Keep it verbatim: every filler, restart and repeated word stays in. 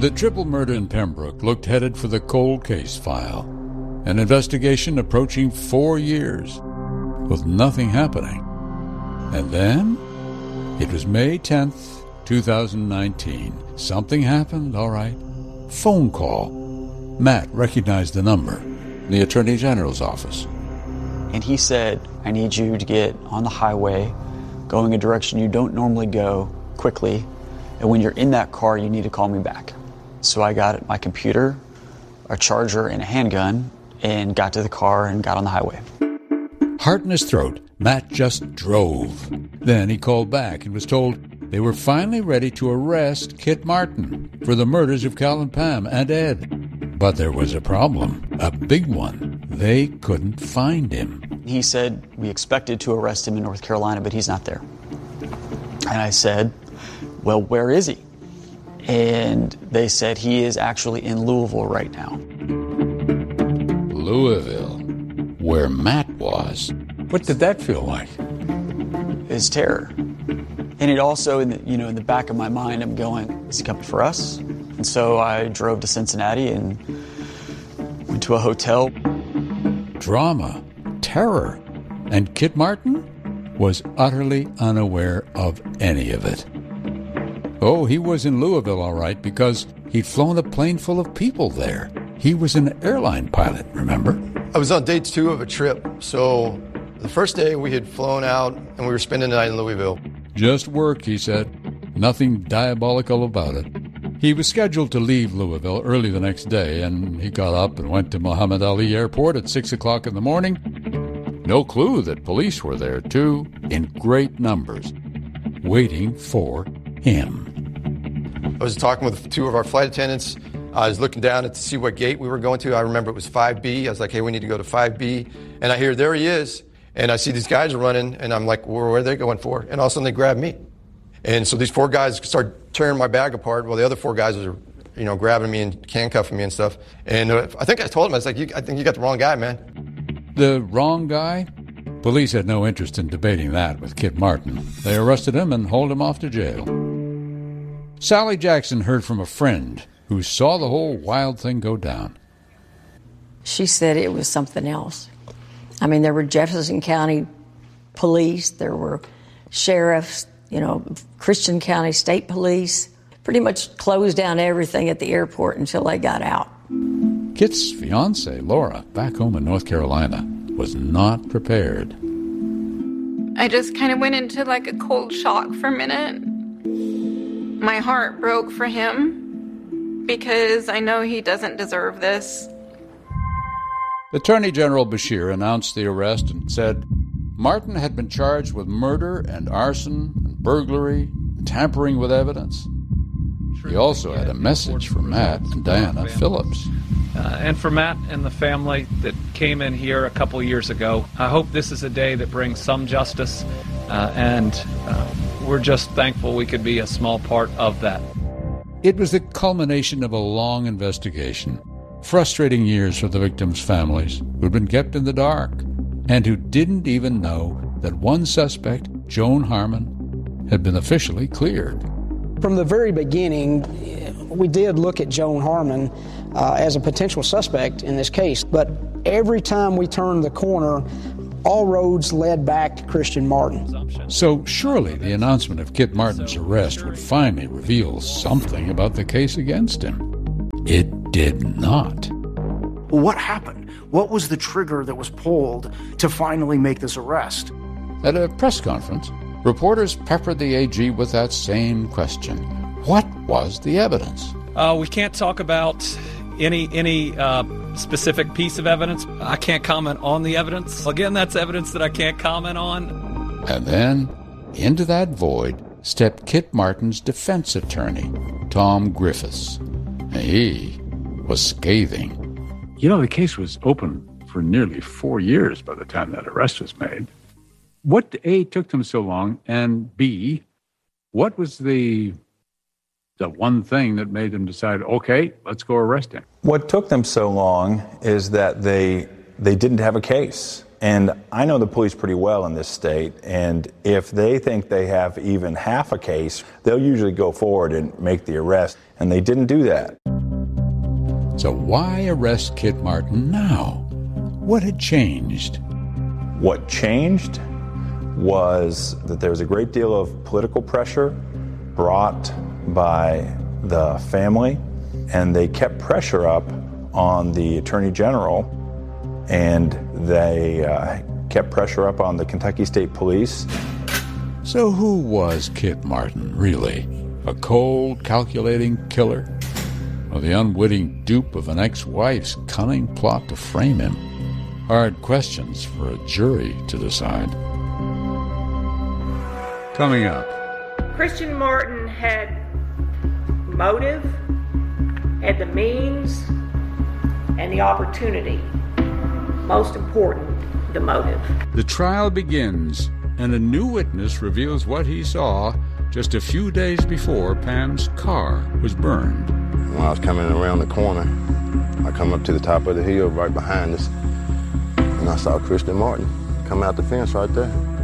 The triple murder in Pembroke looked headed for the cold case file, an investigation approaching four years, with nothing happening. And then, it was May tenth, twenty nineteen. Something happened, all right. Phone call. Matt recognized the number, the Attorney General's office. And he said, I need you to get on the highway, going a direction you don't normally go, quickly. And when you're in that car, you need to call me back. So I got my computer, a charger, and a handgun, and got to the car and got on the highway. Heart in his throat, Matt just drove. Then he called back and was told they were finally ready to arrest Kit Martin for the murders of Cal and Pam and Ed. But there was a problem, a big one. They couldn't find him. He said, we expected to arrest him in North Carolina, but he's not there. And I said, well, where is he? And they said he is actually in Louisville right now. Louisville, where Matt was. What did that feel like? Is terror. And it also, in the, you know, in the back of my mind, I'm going, is he coming for us? And so I drove to Cincinnati and went to a hotel. Drama, terror, and Kit Martin was utterly unaware of any of it. Oh, he was in Louisville, all right, because he'd flown a plane full of people there. He was an airline pilot, remember? I was on day two of a trip, so the first day we had flown out and we were spending the night in Louisville. Just work, he said. Nothing diabolical about it. He was scheduled to leave Louisville early the next day, and he got up and went to Muhammad Ali Airport at six o'clock in the morning. No clue that police were there, too, in great numbers, waiting for him. I was talking with two of our flight attendants. I was looking down to see what gate we were going to. I remember it was five B. I was like, hey, we need to go to five B. And I hear, there he is. And I see these guys are running, and I'm like, well, where are they going for? And all of a sudden they grab me. And so these four guys start tearing my bag apart while the other four guys are, you know, grabbing me and handcuffing me and stuff. And uh, I think I told them, I was like, you, I think you got the wrong guy, man. The wrong guy? Police had no interest in debating that with Kit Martin. They arrested him and hauled him off to jail. Sally Jackson heard from a friend who saw the whole wild thing go down. She said it was something else. I mean, there were Jefferson County police, there were sheriffs, you know, Christian County State Police. Pretty much closed down everything at the airport until they got out. Kit's fiancée, Laura, back home in North Carolina, was not prepared. I just kind of went into like a cold shock for a minute. My heart broke for him because I know he doesn't deserve this. Attorney General Beshear announced the arrest and said Martin had been charged with murder and arson and burglary and tampering with evidence. He also had a message for Matt and Diana Phillips. Uh, and for Matt and the family that came in here a couple years ago, I hope this is a day that brings some justice, uh, and uh, we're just thankful we could be a small part of that. It was the culmination of a long investigation, frustrating years for the victims' families who'd been kept in the dark and who didn't even know that one suspect, Joan Harmon, had been officially cleared. From the very beginning, we did look at Joan Harmon uh, as a potential suspect in this case, but every time we turned the corner, all roads led back to Christian Martin. So surely the announcement of Kit Martin's arrest would finally reveal something about the case against him. It did not. What happened? What was the trigger that was pulled to finally make this arrest? At a press conference, reporters peppered the A G with that same question. What was the evidence? Uh, we can't talk about any any uh, specific piece of evidence. I can't comment on the evidence. Again, that's evidence that I can't comment on. And then, into that void, stepped Kit Martin's defense attorney, Tom Griffiths. He was scathing. You know, the case was open for nearly four years by the time that arrest was made. What, A, took them so long, and B, what was the the one thing that made them decide, okay, let's go arrest him? What took them so long is that they they didn't have a case. And I know the police pretty well in this state, and if they think they have even half a case, they'll usually go forward and make the arrest, and they didn't do that. So why arrest Kit Martin now? What had changed? What changed was that there was a great deal of political pressure brought by the family, and they kept pressure up on the Attorney General, and they uh, kept pressure up on the Kentucky State Police. So who was Kit Martin, really? A cold, calculating killer? Or the unwitting dupe of an ex-wife's cunning plot to frame him? Hard questions for a jury to decide. Coming up. Christian Martin had motive, had the means, and the opportunity. Most important, the motive. The trial begins, and a new witness reveals what he saw just a few days before Pam's car was burned. When I was coming around the corner, I come up to the top of the hill right behind us, and I saw Christian Martin come out the fence right there.